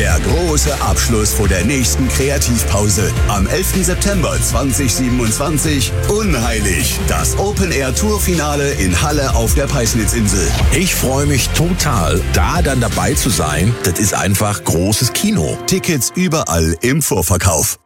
Der große Abschluss vor der nächsten Kreativpause. Am 11. September 2027. Unheilig. Das Open-Air-Tour-Finale in Halle auf der Peisnitzinsel. Ich freue mich total, da dann dabei zu sein. Das ist einfach großes Kino. Tickets überall im Vorverkauf.